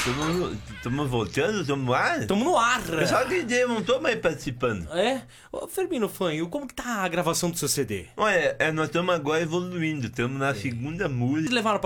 Estamos voltando? Estamos no ar? Tamo no ar. Pessoal que não tô mais participando. É? Ô, Firmino Fanho, como que tá a gravação do seu CD? Olha, nós estamos agora evoluindo. Estamos na segunda música. Levaram